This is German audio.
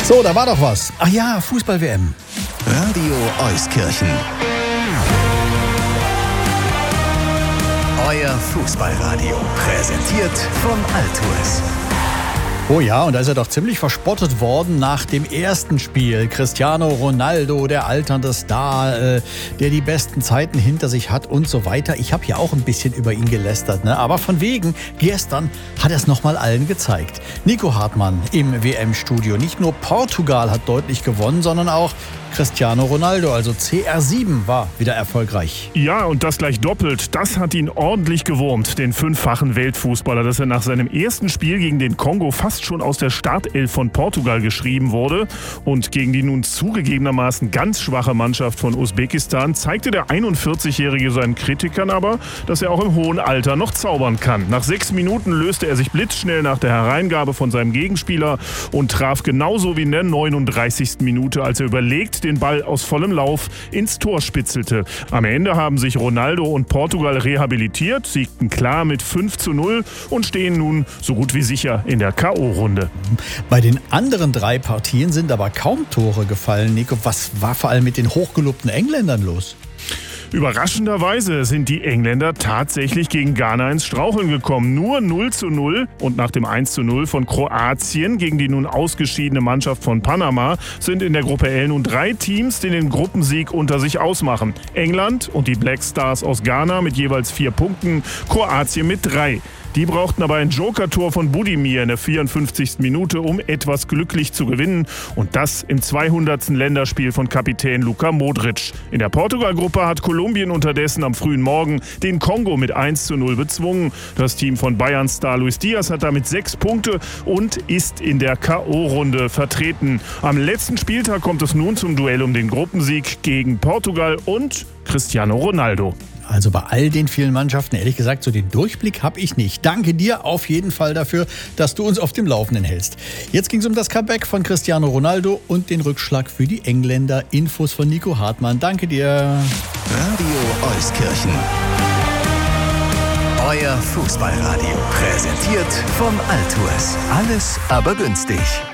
So, da war doch was. Ach ja, Fußball-WM. Radio Euskirchen. Euer Fußballradio. Präsentiert von Altours. Oh ja, und da ist er doch ziemlich verspottet worden nach dem ersten Spiel. Cristiano Ronaldo, der alternde Star, der die besten Zeiten hinter sich hat und so weiter. Ich habe ja auch ein bisschen über ihn gelästert, ne? Aber von wegen, gestern hat er es nochmal allen gezeigt. Nico Hartmann im WM-Studio. Nicht nur Portugal hat deutlich gewonnen, sondern auch Cristiano Ronaldo, also CR7, war wieder erfolgreich. Ja, und das gleich doppelt. Das hat ihn ordentlich gewurmt, den fünffachen Weltfußballer, dass er nach seinem ersten Spiel gegen den Kongo fast schon aus der Startelf von Portugal geschrieben wurde. Und gegen die nun zugegebenermaßen ganz schwache Mannschaft von Usbekistan zeigte der 41-Jährige seinen Kritikern aber, dass er auch im hohen Alter noch zaubern kann. Nach 6 Minuten löste er sich blitzschnell nach der Hereingabe von seinem Gegenspieler und traf genauso wie in der 39. Minute, als er überlegt den Ball aus vollem Lauf ins Tor spitzelte. Am Ende haben sich Ronaldo und Portugal rehabilitiert, siegten klar mit 5:0 und stehen nun so gut wie sicher in der K.O.-Runde. Bei den anderen 3 Partien sind aber kaum Tore gefallen. Nico, was war vor allem mit den hochgelobten Engländern los? Überraschenderweise sind die Engländer tatsächlich gegen Ghana ins Straucheln gekommen. Nur 0:0 und nach dem 1:0 von Kroatien gegen die nun ausgeschiedene Mannschaft von Panama sind in der Gruppe L nun 3 Teams, die den Gruppensieg unter sich ausmachen. England und die Black Stars aus Ghana mit jeweils 4 Punkten, Kroatien mit 3. Die brauchten aber ein Joker-Tor von Budimir in der 54. Minute, um etwas glücklich zu gewinnen. Und das im 200. Länderspiel von Kapitän Luka Modric. In der Portugal-Gruppe hat Kolumbien unterdessen am frühen Morgen den Kongo mit 1:0 bezwungen. Das Team von Bayern-Star Luis Diaz hat damit 6 Punkte und ist in der K.O.-Runde vertreten. Am letzten Spieltag kommt es nun zum Duell um den Gruppensieg gegen Portugal und Cristiano Ronaldo. Also bei all den vielen Mannschaften, ehrlich gesagt, so den Durchblick habe ich nicht. Danke dir auf jeden Fall dafür, dass du uns auf dem Laufenden hältst. Jetzt ging es um das Comeback von Cristiano Ronaldo und den Rückschlag für die Engländer. Infos von Nico Hartmann. Danke dir. Radio Euskirchen. Euer Fußballradio. Präsentiert von Altours. Alles aber günstig.